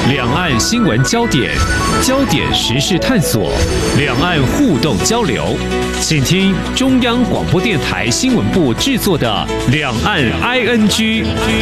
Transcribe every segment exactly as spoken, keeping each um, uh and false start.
两岸新闻焦点，焦点时事探索，两岸互动交流，请听中央广播电台新闻部制作的《两岸 I N G》。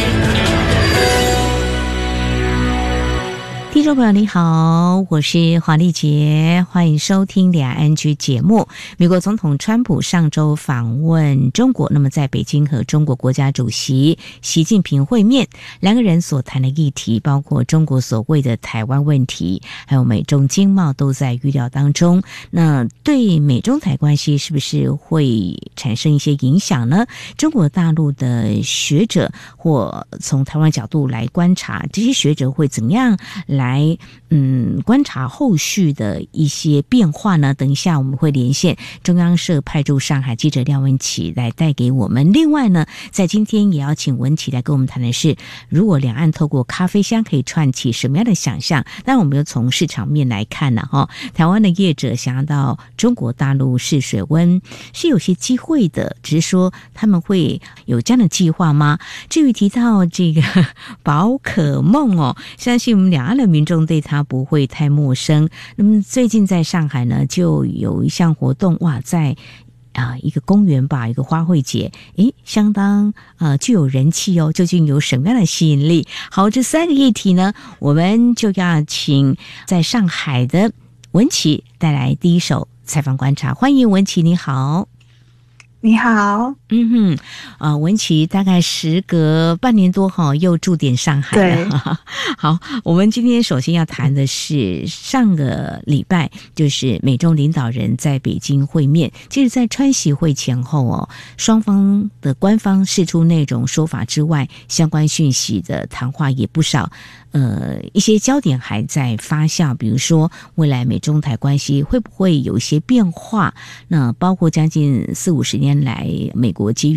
听众朋友你好，我是黄丽杰，欢迎收听两岸 I N G 节目。美国总统川普上周访问中国，那么在北京和中国国家主席习近平会面，两个人所谈的议题包括中国所谓的台湾问题，还有美中经贸都在预料当中。那对美中台关系是不是会产生一些影响呢？中国大陆的学者或从台湾角度来观察，这些学者会怎么样来来嗯观察后续的一些变化呢？等一下我们会连线中央社派驻上海记者廖文琪来带给我们。另外呢，在今天也要请文琪来跟我们谈的是，如果两岸透过咖啡香可以串起什么样的想象？但我们又从市场面来看呢，哈，台湾的业者想要到中国大陆试水温是有些机会的，只是说他们会有这样的计划吗？至于提到这个宝可梦哦，相信我们两岸的民众对它不会太陌生。那么最近在上海呢，就有一项活动，哇，在啊、呃、一个公园吧，一个花卉节，诶，相当呃具有人气哦。究竟有什么样的吸引力？好，这三个议题呢，我们就要请在上海的文琪带来第一手采访观察。欢迎文琪，你好。 你好， 嗯哼，啊、呃，文琪大概时隔半年多哈，又驻点上海了。好，我们今天首先要谈的是上个礼拜，就是美中领导人在北京会面。其实，在川习会前后哦，双方的官方释出内容说法之外，相关讯息的谈话也不少。呃，一些焦点还在发酵，比如说未来美中台关系会不会有一些变化？那包括将近四五十年来美国基于